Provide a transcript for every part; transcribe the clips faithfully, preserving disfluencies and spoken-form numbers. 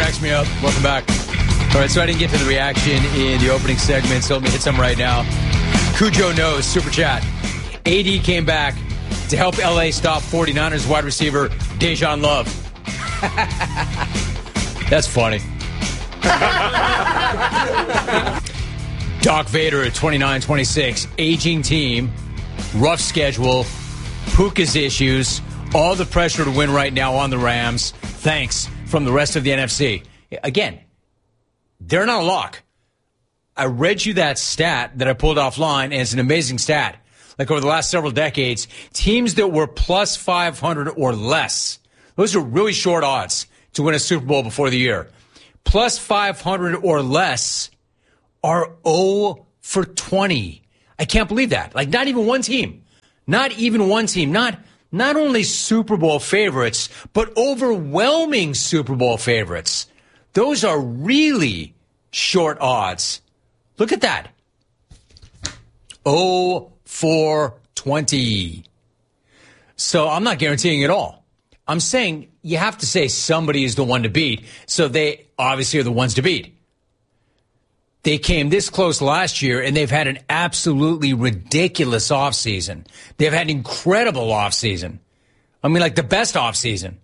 cracks me up. Welcome back. All right, so I didn't get to the reaction in the opening segment, so let me hit some right now. Cujo knows, super chat. A D came back to help L A stop 49ers wide receiver Dejan Love. That's funny. Doc Vader at twenty-nine twenty-six. Aging team, rough schedule, Puka's issues, all the pressure to win right now on the Rams. Thanks from the rest of the N F C. Again, they're not a lock. I read you that stat that I pulled offline, and it's an amazing stat. Like over the last several decades, teams that were plus five hundred or less, those are really short odds to win a Super Bowl before the year. Plus five hundred or less are zero for twenty. I can't believe that. Like, not even one team. Not even one team. Not, not only Super Bowl favorites, but overwhelming Super Bowl favorites. Those are really short odds. Look at that. zero for twenty. So I'm not guaranteeing it all. I'm saying you have to say somebody is the one to beat. So they obviously are the ones to beat. They came this close last year, and they've had an absolutely ridiculous offseason. They've had an incredible offseason. I mean, like the best offseason.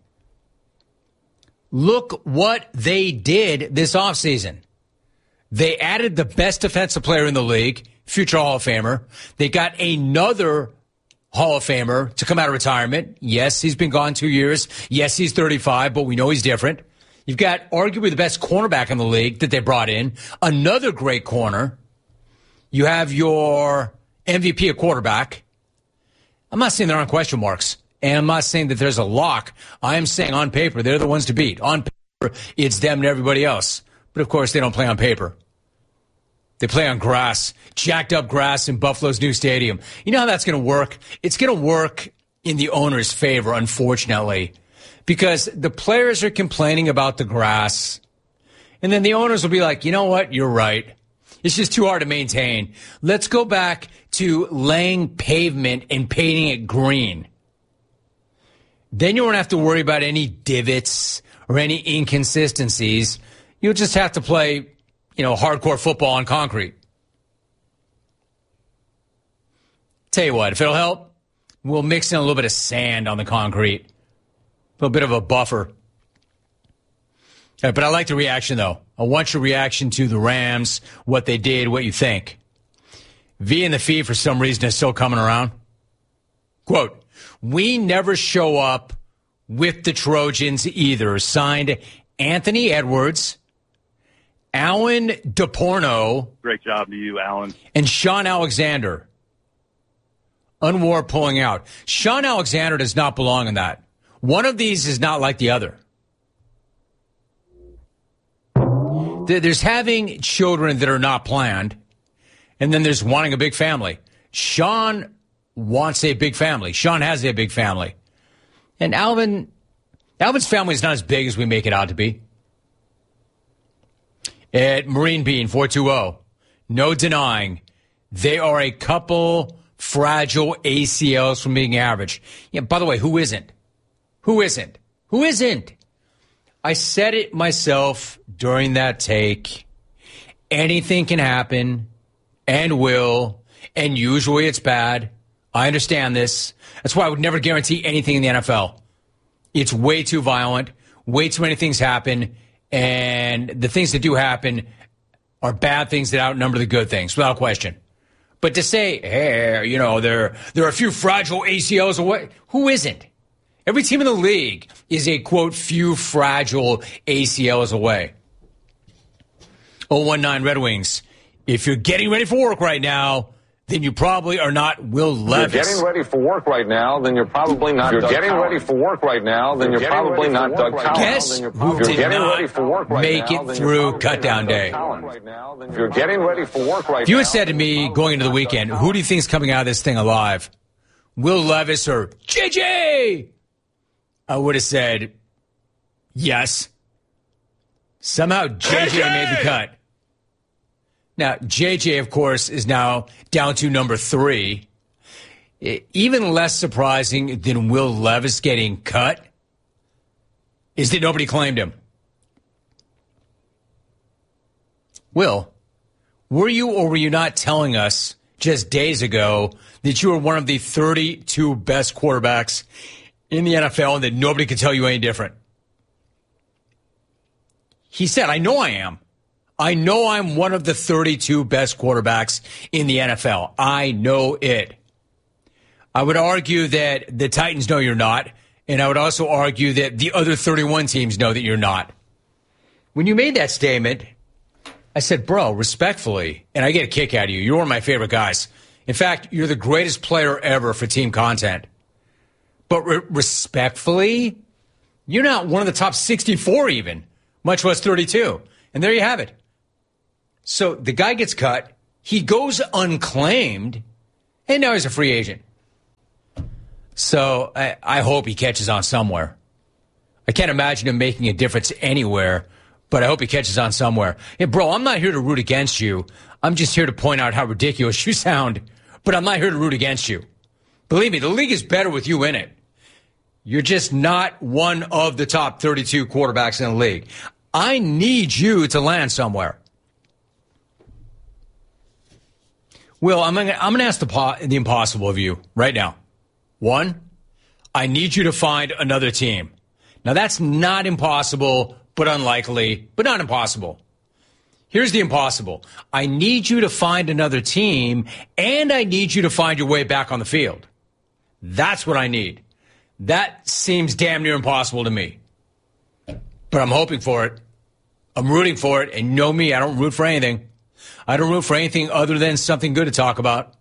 Look what they did this offseason. They added the best defensive player in the league, future Hall of Famer. They got another Hall of Famer to come out of retirement. Yes, he's been gone two years. Yes, he's thirty-five, but we know he's different. You've got arguably the best cornerback in the league that they brought in. Another great corner. You have your M V P at quarterback. I'm not saying there aren't question marks. And I'm not saying that there's a lock. I am saying on paper, they're the ones to beat. On paper, it's them and everybody else. But, of course, they don't play on paper. They play on grass, jacked up grass in Buffalo's new stadium. You know how that's going to work? It's going to work in the owner's favor, unfortunately, because the players are complaining about the grass. And then the owners will be like, you know what? You're right. It's just too hard to maintain. Let's go back to laying pavement and painting it green. Then you won't have to worry about any divots or any inconsistencies. You'll just have to play, you know, hardcore football on concrete. Tell you what, if it'll help, we'll mix in a little bit of sand on the concrete. A little bit of a buffer. Right, but I like the reaction, though. I want your reaction to the Rams, what they did, what you think. V in the feed, for some reason, is still coming around. Quote, we never show up with the Trojans either. Signed, Anthony Edwards, Alan DePorno. Great job to you, Alan. And Sean Alexander. Unwar pulling out. Sean Alexander does not belong in that. One of these is not like the other. There's having children that are not planned, and then there's wanting a big family. Sean wants a big family. Sean has a big family. And Alvin, Alvin's family is not as big as we make it out to be. At Marine Bean four two zero, no denying, they are a couple fragile A C Ls from being average. Yeah, by the way, who isn't? Who isn't? Who isn't? I said it myself during that take. Anything can happen and will, and usually it's bad. I understand this. That's why I would never guarantee anything in the N F L. It's way too violent. Way too many things happen. And the things that do happen are bad things that outnumber the good things, without question. But to say, hey, you know, there, there are a few fragile A C Ls away. Who isn't? Every team in the league is a, quote, few fragile A C Ls away. oh one nine Red Wings. If you're getting ready for work right now, then you probably are not Will Levis. If you're getting ready for work right now, then you're probably not Doug Collins. If you're getting ready for work right now, then you're probably not Doug Collins. Guess who did not make it through cutdown day? If you're getting ready for work right now. If you had said to me going into the weekend, who do you think is coming out of this thing alive? Will Levis or J J? I would have said yes. Somehow J J made the cut. Now, J J, of course, is now down to number three. Even less surprising than Will Levis getting cut is that nobody claimed him. Will, were you or were you not telling us just days ago that you were one of the thirty-two best quarterbacks in the N F L and that nobody could tell you any different? He said, I know I am. I know I'm one of the thirty-two best quarterbacks in the N F L. I know it. I would argue that the Titans know you're not, and I would also argue that the other thirty-one teams know that you're not. When you made that statement, I said, bro, respectfully, and I get a kick out of you. You're one of my favorite guys. In fact, you're the greatest player ever for team content. But re- respectfully, you're not one of the top sixty-four even, much less thirty-two. And there you have it. So the guy gets cut. He goes unclaimed. And now he's a free agent. So I, I hope he catches on somewhere. I can't imagine him making a difference anywhere, but I hope he catches on somewhere. Hey, bro, I'm not here to root against you. I'm just here to point out how ridiculous you sound, but I'm not here to root against you. Believe me, the league is better with you in it. You're just not one of the top thirty-two quarterbacks in the league. I need you to land somewhere. Will, I'm going I'm to ask the, po- the impossible of you right now. One, I need you to find another team. Now, that's not impossible, but unlikely, but not impossible. Here's the impossible. I need you to find another team, and I need you to find your way back on the field. That's what I need. That seems damn near impossible to me. But I'm hoping for it. I'm rooting for it, and you know me, I don't root for anything. I don't root for anything other than something good to talk about.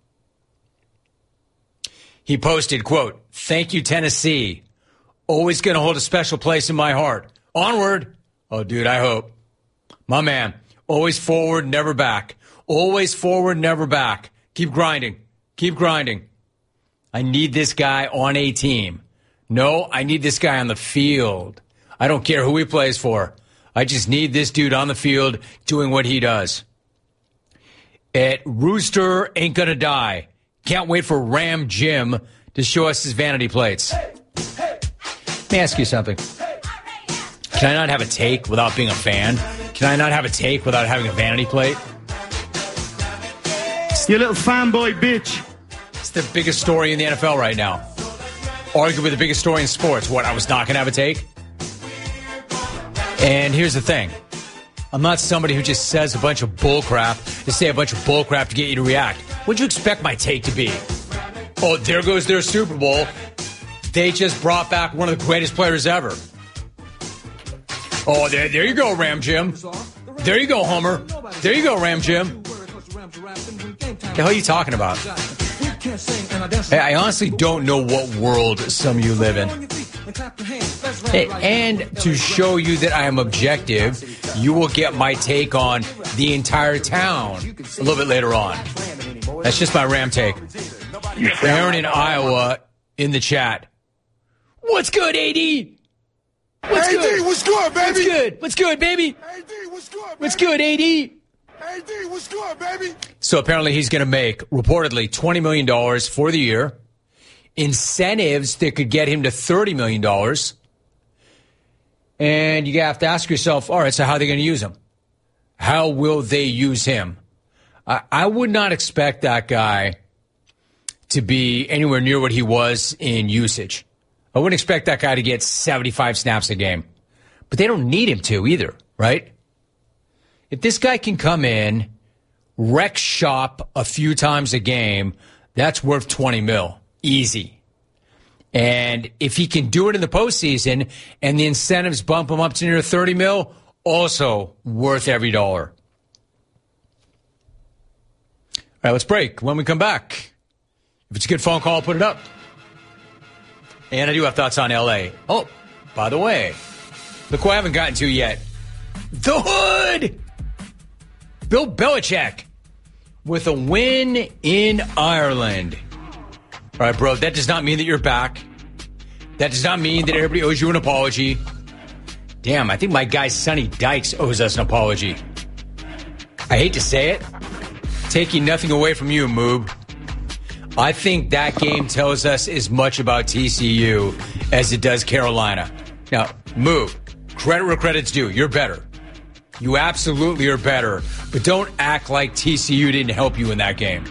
He posted, quote, thank you, Tennessee. Always going to hold a special place in my heart. Onward. Oh, dude, I hope. My man, always forward, never back. Always forward, never back. Keep grinding. Keep grinding. I need this guy on a team. No, I need this guy on the field. I don't care who he plays for. I just need this dude on the field doing what he does. At Rooster Ain't Gonna Die. Can't wait for Ram Jim to show us his vanity plates. Let me ask you something. Can I not have a take without being a fan? Can I not have a take without having a vanity plate? You little fanboy bitch. It's the biggest story in the N F L right now. Arguably the biggest story in sports. What, I was not going to have a take? And here's the thing. I'm not somebody who just says a bunch of bullcrap to say a bunch of bullcrap to get you to react. What'd you expect my take to be? Oh, there goes their Super Bowl. They just brought back one of the greatest players ever. Oh, there, there you go, Ram Jim. There you go, Homer. There you go, Ram Jim. What the hell are you talking about? Hey, I honestly don't know what world some of you live in. And to show you that I am objective, you will get my take on the entire town a little bit later on. That's just my Ram take. Aaron in Iowa in the chat. What's good, A D? What's A D, good? what's good, baby? What's good? What's good, baby? A D, what's good, baby? What's good, A D? A D, what's good, baby? So apparently he's going to make, reportedly, twenty million dollars for the year. Incentives that could get him to thirty million dollars. And you have to ask yourself, all right, so how are they going to use him? How will they use him? I, I would not expect that guy to be anywhere near what he was in usage. I wouldn't expect that guy to get seventy-five snaps a game. But they don't need him to either, right? If this guy can come in, wreck shop a few times a game, that's worth twenty mil. Easy. And if he can do it in the postseason and the incentives bump him up to near thirty mil, also worth every dollar. All right, let's break. When we come back, if it's a good phone call, I'll put it up. And I do have thoughts on L A. Oh, by the way, look who I haven't gotten to yet. The Hood! Bill Belichick with a win in Ireland. All right, bro, that does not mean that you're back. That does not mean that everybody owes you an apology. Damn, I think my guy Sonny Dykes owes us an apology. I hate to say it. Taking nothing away from you, Moob. I think that game tells us as much about T C U as it does Carolina. Now, Moob, credit where credit's due. You're better. You absolutely are better. But don't act like T C U didn't help you in that game.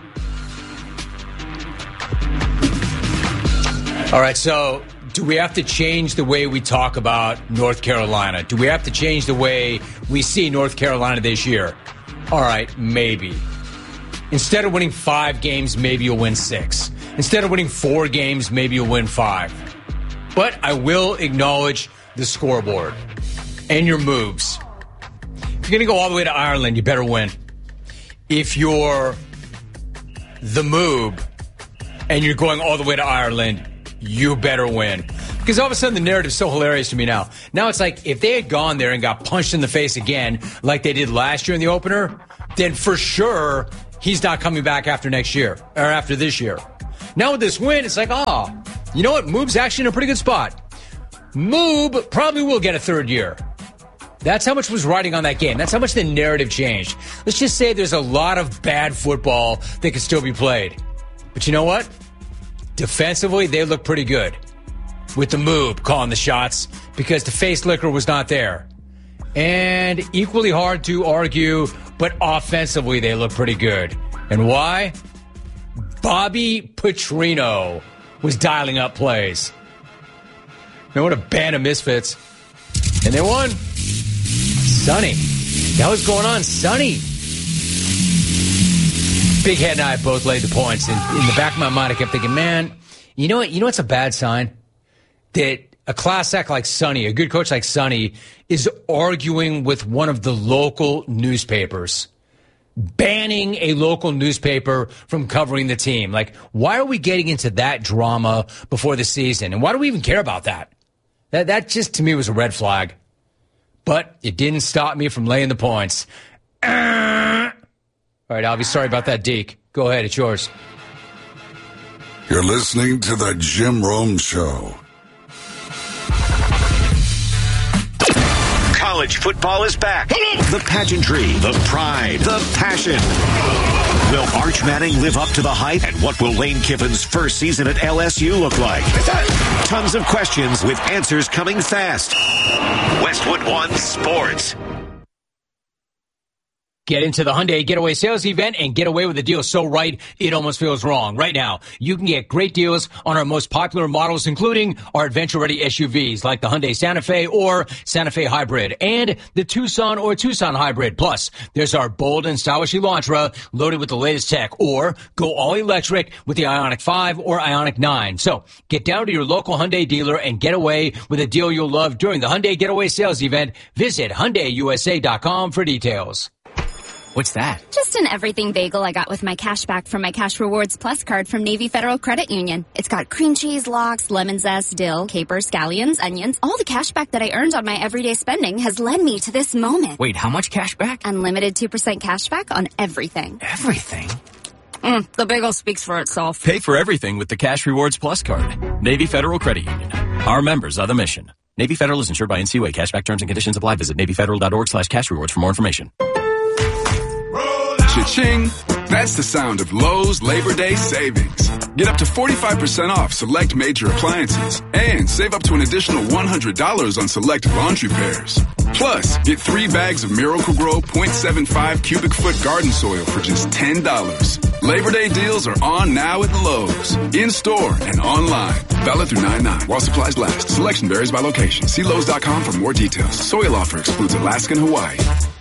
All right, so do we have to change the way we talk about North Carolina? Do we have to change the way we see North Carolina this year? All right, maybe. Instead of winning five games, maybe you'll win six. Instead of winning four games, maybe you'll win five. But I will acknowledge the scoreboard and your moves. If you're going to go all the way to Ireland, you better win. If you're the Moob and you're going all the way to Ireland, you better win. Because all of a sudden the narrative is so hilarious to me now. Now it's like if they had gone there and got punched in the face again like they did last year in the opener, then for sure he's not coming back after next year or after this year. Now with this win, it's like, oh, you know what? Moob's actually in a pretty good spot. Moob probably will get a third year. That's how much was riding on that game. That's how much the narrative changed. Let's just say there's a lot of bad football that can still be played. But you know what? Defensively, they look pretty good. With the Moob calling the shots because the face liquor was not there. And equally hard to argue, but offensively they look pretty good. And why? Bobby Petrino was dialing up plays. Man, what a band of misfits. And they won. Sonny. That was going on. Sonny. Big Head and I both laid the points. And in the back of my mind, I kept thinking, man, you know what? You know what's a bad sign? That a class act like Sonny, a good coach like Sonny, is arguing with one of the local newspapers, banning a local newspaper from covering the team. Like, why are we getting into that drama before the season? And why do we even care about that? That, that just, to me, was a red flag. But it didn't stop me from laying the points. Uh, all right, Alvy, sorry about that, Deke. Go ahead, it's yours. You're listening to the Jim Rome Show. College football is back. The pageantry, the pride, the passion. Will Arch Manning live up to the hype? And what will Lane Kiffin's first season at L S U look like? Tons of questions with answers coming fast. Westwood One Sports. Get into the Hyundai Getaway Sales Event and get away with a deal so right, it almost feels wrong. Right now, you can get great deals on our most popular models, including our adventure-ready S U Vs like the Hyundai Santa Fe or Santa Fe Hybrid and the Tucson or Tucson Hybrid. Plus, there's our bold and stylish Elantra loaded with the latest tech, or go all-electric with the Ioniq five or Ioniq nine. So, get down to your local Hyundai dealer and get away with a deal you'll love during the Hyundai Getaway Sales Event. Visit Hyundai U S A dot com for details. What's that? Just an everything bagel I got with my cash back from my Cash Rewards Plus card from Navy Federal Credit Union. It's got cream cheese, lox, lemon zest, dill, capers, scallions, onions. All the cash back that I earned on my everyday spending has led me to this moment. Wait, how much cash back? Unlimited two percent cash back on everything. Everything? Mm, the bagel speaks for itself. Pay for everything with the Cash Rewards Plus card. Navy Federal Credit Union. Our members are the mission. Navy Federal is insured by N C U A. Cashback terms and conditions apply. Visit Navy Federal dot org slash cash rewards for more information. Cha-ching! That's the sound of Lowe's Labor Day savings. Get up to forty-five percent off select major appliances and save up to an additional one hundred dollars on select laundry pairs. Plus, get three bags of Miracle-Gro zero point seven five cubic foot garden soil for just ten dollars. Labor Day deals are on now at Lowe's. In-store and online. Valid through nine nine while supplies last. Selection varies by location. See Lowe's dot com for more details. Soil offer excludes Alaska and Hawaii.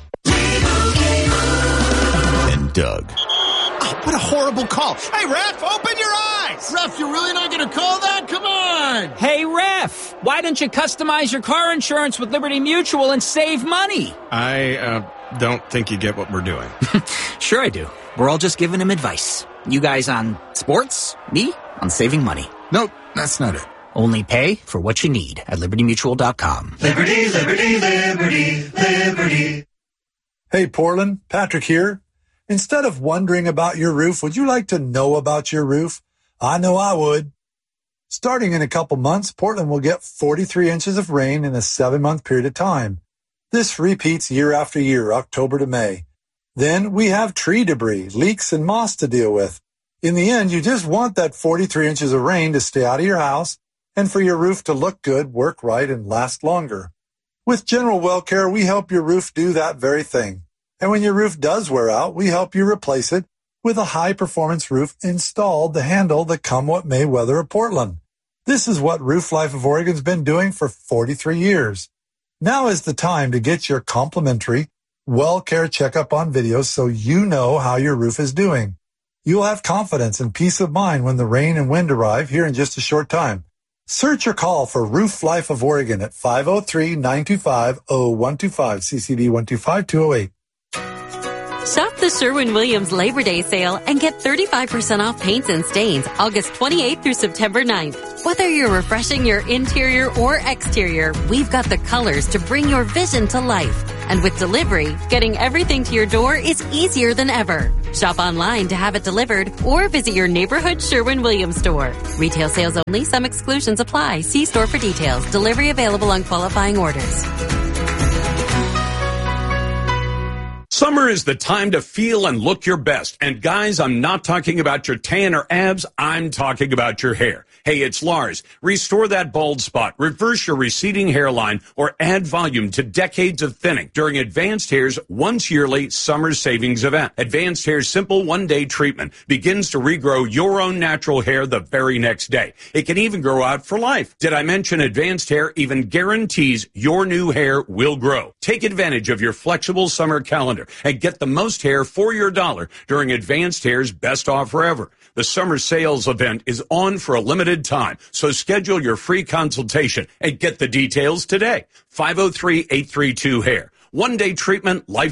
Doug. Oh, what a horrible call. Hey, ref, open your eyes. Ref, you're really not going to call that? Come on. Hey, ref, why don't you customize your car insurance with Liberty Mutual and save money? I uh, don't think you get what we're doing. Sure I do. We're all just giving him advice. You guys on sports, me on saving money. Nope, that's not it. Only pay for what you need at Liberty Mutual dot com. Liberty, Liberty, Liberty, Liberty. Hey, Portland, Patrick here. Instead of wondering about your roof, would you like to know about your roof? I know I would. Starting in a couple months, Portland will get forty-three inches of rain in a seven-month period of time. This repeats year after year, October to May. Then we have tree debris, leaks, and moss to deal with. In the end, you just want that forty-three inches of rain to stay out of your house and for your roof to look good, work right, and last longer. With General Well Care, we help your roof do that very thing. And when your roof does wear out, we help you replace it with a high-performance roof installed to handle the come-what-may weather of Portland. This is what Roof Life of Oregon's been doing for forty-three years. Now is the time to get your complimentary Well Care checkup on video so you know how your roof is doing. You'll have confidence and peace of mind when the rain and wind arrive here in just a short time. Search or call for Roof Life of Oregon at five oh three, nine two five, oh one two five, C C D one two five, two oh eight. Shop the Sherwin-Williams Labor Day sale and get thirty-five percent off paints and stains August twenty-eighth through September ninth. Whether you're refreshing your interior or exterior, we've got the colors to bring your vision to life. And with delivery, getting everything to your door is easier than ever. Shop online to have it delivered or visit your neighborhood Sherwin-Williams store. Retail sales only. Some exclusions apply. See store for details. Delivery available on qualifying orders. Summer is the time to feel and look your best. And guys, I'm not talking about your tan or abs. I'm talking about your hair. Hey, it's Lars. Restore that bald spot, reverse your receding hairline, or add volume to decades of thinning during Advanced Hair's once yearly summer savings event. Advanced Hair's simple one-day treatment begins to regrow your own natural hair the very next day. It can even grow out for life. Did I mention Advanced Hair even guarantees your new hair will grow? Take advantage of your flexible summer calendar and get the most hair for your dollar during Advanced Hair's best offer ever. The summer sales event is on for a limited time, so schedule your free consultation and get the details today. five oh three, eight three two, hair. One-day treatment, life